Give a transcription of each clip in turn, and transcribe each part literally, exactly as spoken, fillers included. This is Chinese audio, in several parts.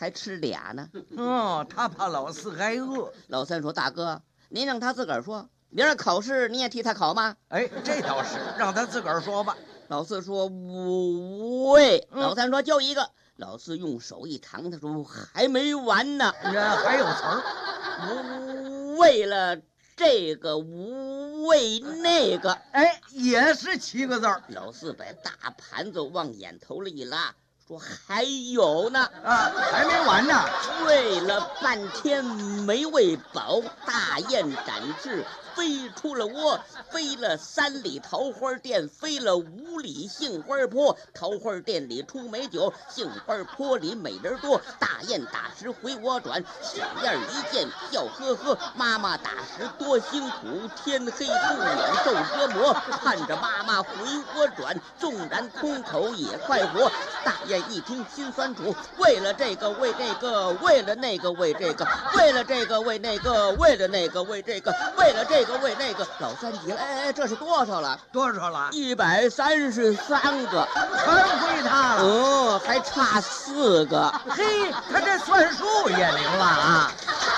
还吃俩呢。 哦，他怕老四还饿。 老三说：“大哥，您让他自个儿说，明儿考试你也替他考吗？” 哎，这倒是，让他自个儿说吧。 老四说：“五位。 嗯” 老三说：“就一个。”老四用手一弹，他说：“还没完呢， 还有词儿。 无为了这个，无为那个。” 哎，也是七个字儿。 老四把大盘子往眼头里一拉，说：“还有呢， 啊，还没完呢。 喂了半天没喂饱，大雁展翅飞出了窝，飞了三里桃花店，飞了五里杏花坡。桃花店里出美酒，杏花坡里美人多。大雁打时回窝转，小燕一见笑呵呵。妈妈打时多辛苦，天黑不免受折磨。看着妈妈回窝转，纵然空口也快活。大雁一听心酸楚，为了这个为这个，为了那个为这个，为了这个为那个，为了那个为这个，为了这个为那个。老三急了，哎哎，这是多少了？ 多少了？ 一百三十三个， 全归他了。 哦，还差四个。 嘿，他这算术也灵了啊！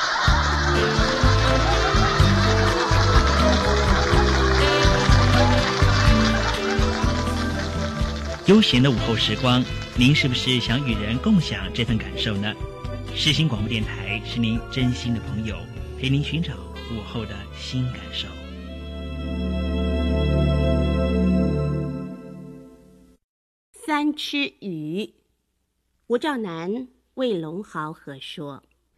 悠闲的午后时光，您是不是想与人共享这份感受呢？世新广播电台是您真心的朋友，陪您寻找午后的新感受。 三吃鱼，吴兆南为龙豪和说。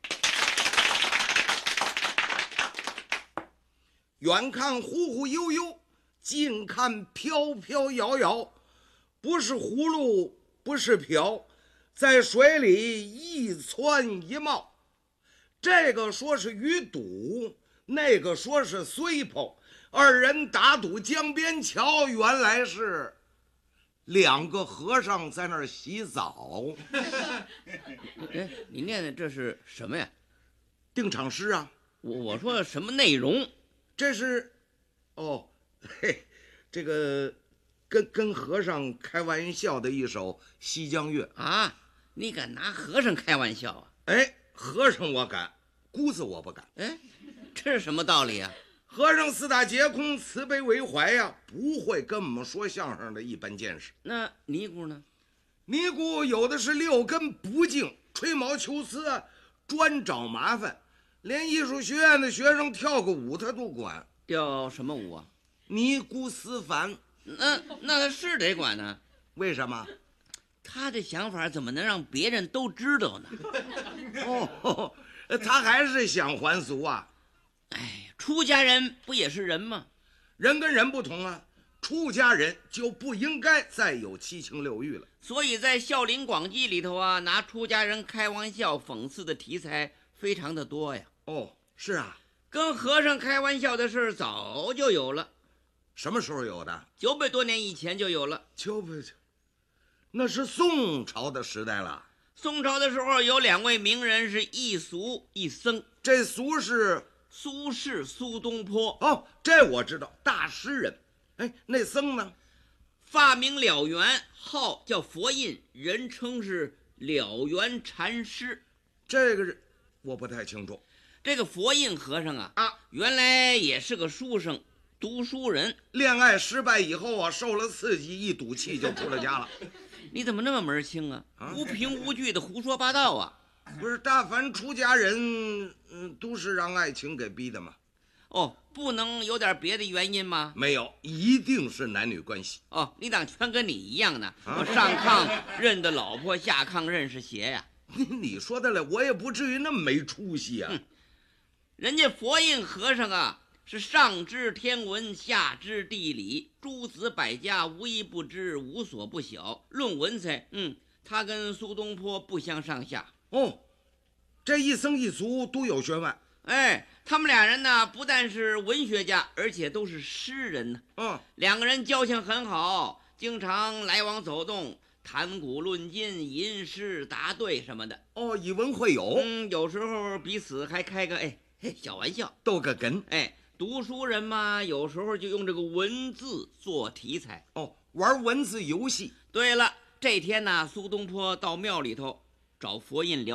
远看忽忽悠悠，近看飘飘摇摇，不是葫芦不是瓢，在水里一窜一冒。这个说是鱼肚，那个说是碎泡，二人打赌江边桥，原来是两个和尚在那儿洗澡。 哎，你念的这是什么呀？ 定场诗啊。 我我说什么内容？ 这是，哦，嘿，这个跟跟和尚开玩笑的一首西江月啊！你敢拿和尚开玩笑啊？ 哎，和尚我敢，姑子我不敢。 哎，这是什么道理啊？ 和尚四大皆空，慈悲为怀呀、啊，不会跟我们说相声的一般见识。 那尼姑呢？ 尼姑有的是六根不净，吹毛求疵啊，专找麻烦。连艺术学院的学生跳个舞他都管。 跳什么舞啊？ 尼姑思凡。 那那他是得管呢？ 为什么？ 他的想法怎么能让别人都知道呢？ 哦，他还是想还俗啊。 哎，出家人不也是人吗？ 人跟人不同啊，出家人就不应该再有七情六欲了。 所以在《孝陵广记》里头啊，拿出家人开玩笑讽刺的题材非常的多呀。 哦，是啊， 跟和尚开玩笑的事早就有了。 什么时候有的？ 九百多年以前就有了。 九百，那是宋朝的时代了。 宋朝的时候有两位名人是一俗一僧。 这俗是苏轼、苏东坡。 哦，这我知道，大诗人。哎，那僧呢？ 发明了缘，号叫佛印，人称是了缘禅师。 这个人我不太清楚。 这个佛印和尚啊啊， 原来也是个书生，读书人。 恋爱失败以后啊，受了刺激，一赌气就出了家了。 你怎么那么门清啊？啊无凭无据的胡说八道啊！ 不是，大凡出家人，嗯，都是让爱情给逼的嘛。 哦，不能有点别的原因吗？ 没有，一定是男女关系。 哦，你当全跟你一样呢？啊、我上炕认的老婆，下炕认识鞋呀、 啊。你说的了，我也不至于那么没出息啊。 人家佛印和尚啊，是上知天文，下知地理，诸子百家无一不知，无所不晓。论文采，嗯，他跟苏东坡不相上下。 哦，这一僧一俗都有学问。 哎，他们俩人呢，不但是文学家，而且都是诗人呢。 嗯， 两个人交情很好，经常来往走动，谈古论今，吟诗答对什么的。 哦，以文会友。 嗯，有时候彼此还开个哎嘿小玩笑， 逗个哏。 哎，读书人嘛，有时候就用这个文字做题材。 哦，玩文字游戏。 对了，这天呢，苏东坡到庙里头找佛印聊